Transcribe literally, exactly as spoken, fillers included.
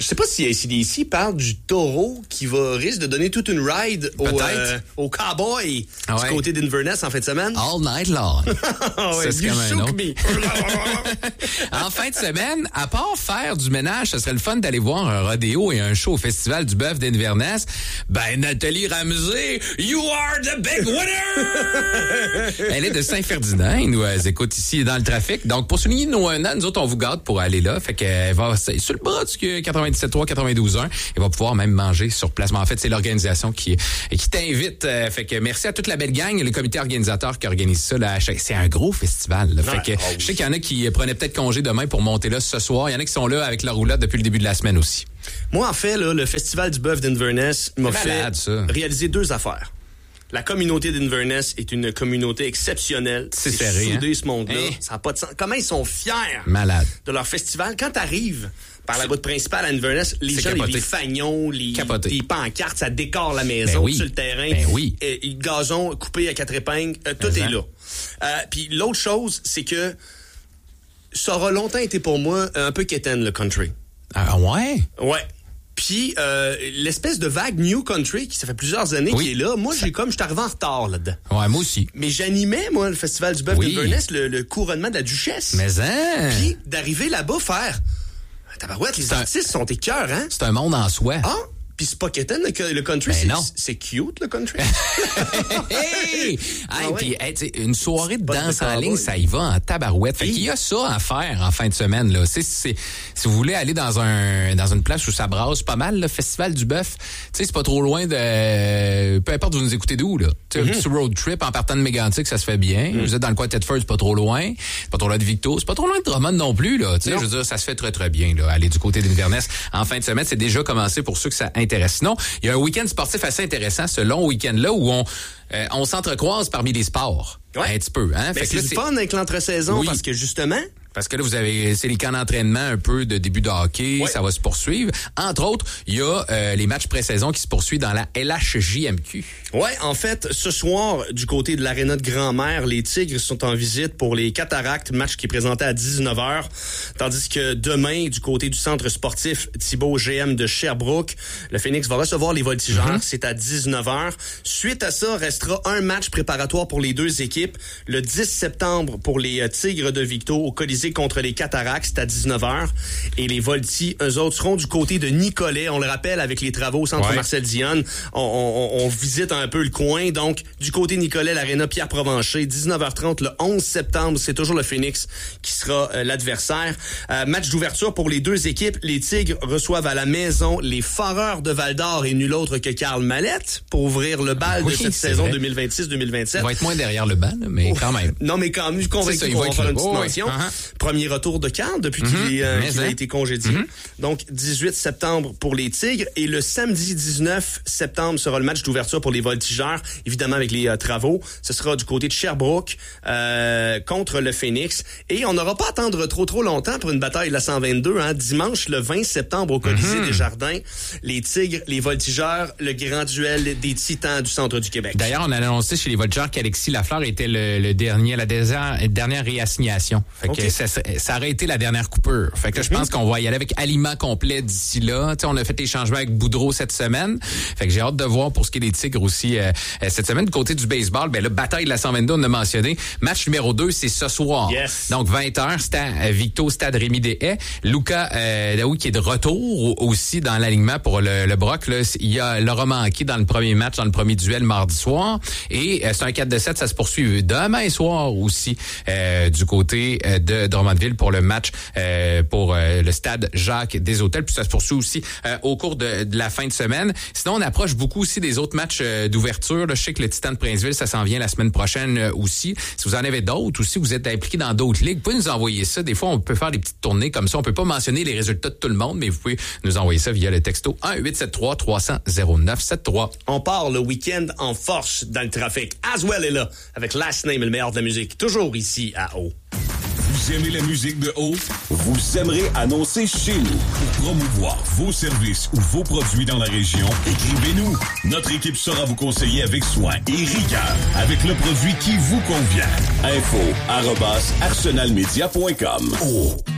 Je sais pas si A C D C parle du taureau qui va risque de donner toute une ride au, euh, au cowboy ah ouais. du côté d'Inverness en fin de semaine. All night long. ouais, c'est comme un autre. En fin de semaine, à part faire du ménage, ce serait le fun d'aller voir un rodéo et un show au Festival du Bœuf d'Inverness. Ben, Nathalie Ramsey, you are the big winner! Elle est de Saint-Ferdinand. Elle nous euh, écoute ici dans le trafic. Donc, pour souligner nos un an, nous autres, on vous garde pour aller là. Fait qu'elle va sur le bras du quatre-vingt-dix-sept trois, quatre-vingt-douze un. Elle va pouvoir même manger sur place. Mais en fait, c'est l'organisation qui, qui t'invite. Euh, fait que merci à toute la belle gang, le comité organisateur qui organise ça. Là, c'est un gros festival. Là. Fait que ouais, oh oui. Je sais qu'il y en a qui prenaient peut-être congé demain pour monter là ce soir. Il y en a qui sont là avec leur roulotte depuis le début de la semaine aussi. Moi, en fait, là, le Festival du Bœuf d'Inverness m'a fait malade, réaliser deux affaires. La communauté d'Inverness est une communauté exceptionnelle. C'est, c'est serré, soudé, hein? Ce monde-là. Hey. Ça a pas de sens. Comment ils sont fiers malade. De leur festival. Quand t'arrives par la route principale à Inverness, les c'est gens, les, les fagnons, les, les pancartes, ça décore la maison, ben oui. Sur le terrain. Ben oui. Et, et gazon coupé à quatre épingles, euh, tout est là. Euh, Puis l'autre chose, c'est que ça aura longtemps été pour moi un peu quétaine, le country. Ah ouais? Ouais. Puis euh, l'espèce de vague New Country qui ça fait plusieurs années oui. qui est là, moi j'ai comme je suis arrivé en retard là-dedans. Ouais, moi aussi. Mais j'animais moi le Festival du Bœuf oui. d'Inverness, le, le couronnement de la Duchesse. Mais hein. Puis d'arriver là-bas faire tabarouette, les c'est artistes un... sont écœurs, hein. C'est un monde en soi. Ah. Puis c'est pas quétaine, le, le country, ben c'est, non. c'est cute, le country. hey! Ah hey, ouais. Puis hey, une soirée de danse en ligne, ça y va en tabarouette. Fait oui. qu'il y a ça à faire en fin de semaine. Là. C'est, c'est, si vous voulez aller dans un dans une place où ça brasse pas mal, le Festival du Bœuf, c'est pas trop loin de... Peu importe vous nous écoutez d'où, là. Mm-hmm. Un petit road trip en partant de Mégantic, ça se fait bien. Mm. Vous êtes dans le coin de Thetford, c'est pas trop loin. C'est pas trop loin de Victo, c'est pas trop loin de Drummond non plus. Là. Je veux dire, ça se fait très, très bien. Là. Aller du côté d'Inverness en fin de semaine, c'est déjà commencé pour ceux que ça intéresse. Sinon, il y a un week-end sportif assez intéressant, ce long week-end-là, où on, euh, on s'entrecroise parmi les sports. Ouais. Un petit peu. Hein? Fait fait que c'est là, le c'est fun avec l'entre-saison oui. parce que justement... Parce que là, vous avez, c'est les camps d'entraînement un peu de début de hockey, ouais. ça va se poursuivre. Entre autres, il y a euh, les matchs pré-saison qui se poursuivent dans la L H J M Q. Ouais, en fait, ce soir, du côté de l'aréna de Grand-Mère, les Tigres sont en visite pour les Cataractes, match qui est présenté à dix-neuf heures. Tandis que demain, du côté du centre sportif Thibault G M de Sherbrooke, le Phoenix va recevoir les Voltigeurs. Mm-hmm. C'est à dix-neuf heures. Suite à ça, restera un match préparatoire pour les deux équipes. Le dix septembre pour les euh, Tigres de Victo au Colisée contre les Cataractes, c'est à dix-neuf heures. Et les Voltis, eux autres, seront du côté de Nicolet. On le rappelle, avec les travaux au centre ouais. Marcel Dionne, on, on, on visite un peu le coin. Donc, du côté de Nicolet, l'aréna Pierre Provencher, dix-neuf heures trente, le onze septembre, c'est toujours le Phoenix qui sera euh, l'adversaire. Euh, match d'ouverture pour les deux équipes. Les Tigres reçoivent à la maison les Foreurs de Val-d'Or et nul autre que Karl Mallette pour ouvrir le bal oui, de cette saison vrai. deux mille vingt-six deux mille vingt-sept. Il va être moins derrière le banc, mais quand même. Non, mais quand même, convaincu qu'on va faire une petite oh, mention. Oui. Uh-huh. Premier retour de Karl depuis mm-hmm. qu'il, est, euh, qu'il a hein. été congédié. Mm-hmm. Donc, dix-huit septembre pour les Tigres. Et le samedi dix-neuf septembre sera le match d'ouverture pour les Voltigeurs, évidemment avec les euh, travaux. Ce sera du côté de Sherbrooke euh, contre le Phoenix. Et on n'aura pas à attendre trop trop longtemps pour une bataille de la cent vingt-deux. Hein. Dimanche, le vingt septembre, au Colisée mm-hmm. des Jardins, les Tigres, les Voltigeurs, le grand duel des Titans du centre du Québec. D'ailleurs, on a annoncé chez les Voltigeurs qu'Alexis Lafleur était le, le dernier, la dernière, dernière réassignation. Fait okay. que ça, ça aurait été la dernière coupure. Fait que là, je pense qu'on va y aller avec aliment complet d'ici là. T'sais, on a fait les changements avec Boudreau cette semaine. Fait que j'ai hâte de voir pour ce qui est des Tigres aussi euh, cette semaine. Du côté du baseball, ben là, bataille de la cent vingt-deux, on a mentionné. Match numéro deux, c'est ce soir. Yes. Donc, vingt heures, c'est à Victo, Stade Rémi Deshaies. Luca euh, Daoui qui est de retour aussi dans l'alignement pour le, le Broc. Là, il y a l'aura manqué dans le premier match, dans le premier duel mardi soir. Et euh, c'est un quatre de sept, ça se poursuit demain soir aussi euh, du côté euh, de Drummondville pour le match euh, pour euh, le stade Jacques des Hôtels. Puis ça se poursuit aussi euh, au cours de, de la fin de semaine. Sinon, on approche beaucoup aussi des autres matchs euh, d'ouverture. Là, je sais que le Titan de Princeville, ça s'en vient la semaine prochaine euh, aussi. Si vous en avez d'autres aussi, vous êtes impliqués dans d'autres ligues, vous pouvez nous envoyer ça. Des fois, on peut faire des petites tournées comme ça. On peut pas mentionner les résultats de tout le monde, mais vous pouvez nous envoyer ça via le texto un huit sept trois trois cents zéro neuf sept trois. On part le week-end en force dans le trafic. Aswell est là avec Last Name, le meilleur de la musique. Toujours ici à Haut. Vous aimez la musique de Haut? Vous aimerez annoncer chez nous. Pour promouvoir vos services ou vos produits dans la région, écrivez-nous. Notre équipe saura vous conseiller avec soin et rigueur avec le produit qui vous convient. Info arobase arsenal media point com. Oh.